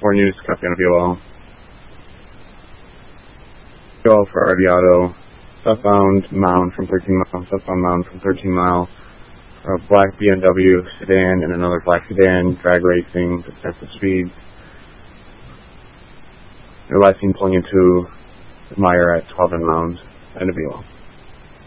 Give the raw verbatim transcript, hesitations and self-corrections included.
four News, copy on Velo. Go for R V Auto. Southbound Mound from thirteen mile. Southbound Mound from thirteen mile. A black B M W sedan and another black sedan. Drag racing. Excessive speeds. You're last seen pulling into the Meyer at twelve and Mound. End of Velo.